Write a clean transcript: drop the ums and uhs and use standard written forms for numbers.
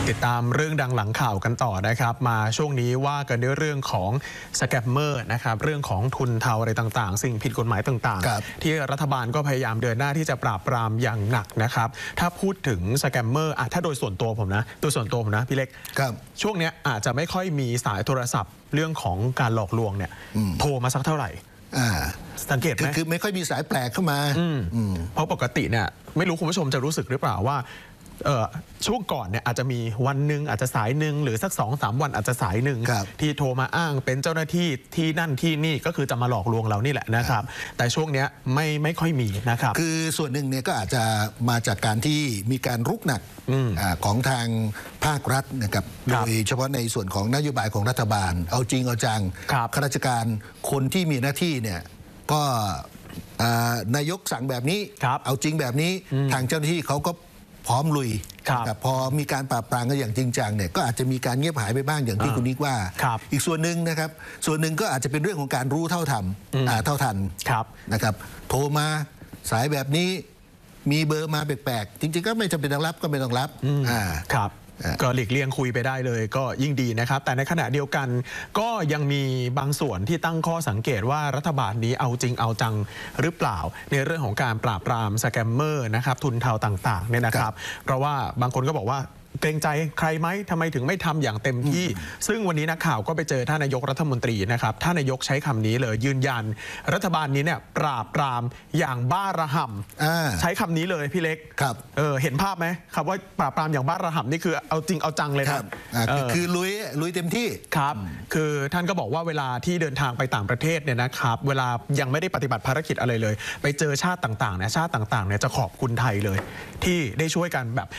ติดตามเรื่องดังหลังข่าวกันต่อนะครับมาช่วงนี้ว่ากันด้วยเรื่องของสแกมเมอร์นะครับเรื่องของทุนเทาอะไรต่างๆสิ่งผิดกฎหมายต่างๆที่รัฐบาลก็พยายามเดินหน้าที่จะปราบปรามอย่างหนักนะครับถ้าพูดถึงสแกมเมอร์ถ้าโดยส่วนตัวผมนะพี่เล็กช่วงนี้อาจจะไม่ค่อยมีสายโทรศัพท์เรื่องของการหลอกลวงเนี่ยโทรมาสักเท่าไหร่สังเกตไหมคือไม่ค่อยมีสายแปลกเข้ามาเพราะปกติเนี่ยไม่รู้คุณผู้ชมจะรู้สึกหรือเปล่าว่าช่วงก่อนเนี่ยอาจจะมีวันหนึ่งอาจจะสายหนึ่งหรือสัก 2-3 วันอาจจะสายหนึ่งที่โทรมาอ้างเป็นเจ้าหน้าที่ที่นั่นที่นี่ก็คือจะมาหลอกลวงเรานี่แหละนะครับแต่ช่วงนี้ไม่ค่อยมีนะครับคือส่วนหนึ่งเนี่ยก็อาจจะมาจากการที่มีการรุกหนักของทางภาครัฐนะครับโดยเฉพาะในส่วนของนโยบายของรัฐบาลเอาจริงเอาจังข้าราชการคนที่มีหน้าที่เนี่ยก็นายกสั่งแบบนี้เอาจริงแบบนี้ทางเจ้าหน้าที่เขาก็พร้อมลุยแต่พอมีการปราบปรามกันอย่างจริงจังเนี่ยก็อาจจะมีการเงียบหายไปบ้างอย่างที่คุณนิกว่าอีกส่วนหนึ่งนะครับส่วนหนึ่งก็อาจจะเป็นเรื่องของการรู้เท่าทันนะครับโทรมาสายแบบนี้มีเบอร์มาแปลกๆจริงๆก็ไม่จำเป็นต้องรับก็ไม่ต้องรับก็หลีกเลี่ยงคุยไปได้เลยก็ยิ่งดีนะครับแต่ในขณะเดียวกันก็ยังมีบางส่วนที่ตั้งข้อสังเกตว่ารัฐบาลนี้เอาจริงเอาจังหรือเปล่าในเรื่องของการปราบปรามสแกมเมอร์นะครับทุนเทาต่างๆเนี่ยนะครับเพราะว่าบางคนก็บอกว่าเกรงใจใครไหมทำไมถึงไม่ทำอย่างเต็มที่ซึ่งวันนี้นักข่าวก็ไปเจอท่านนายกรัฐมนตรีนะครับท่านนายกใช้คำนี้เลยยืนยันรัฐบาลนี้เนี่ยปราบปรามอย่างบ้าระห่ำใช้คำนี้เลยพี่เล็กเห็นภาพไหมครับว่าปราบปรามอย่างบ้าระห่ำนี่คือเอาจริงเอาจังเลยครับคือลุยเต็มที่ครับคือท่านก็บอกว่าเวลาที่เดินทางไปต่างประเทศเนี่ยนะครับเวลายังไม่ได้ปฏิบัติภารกิจอะไรเลยไปเจอชาติต่างๆเนี่ยชาติต่างๆเนี่ยจะขอบคุณไทยเลยที่ได้ช่วยกันแบบ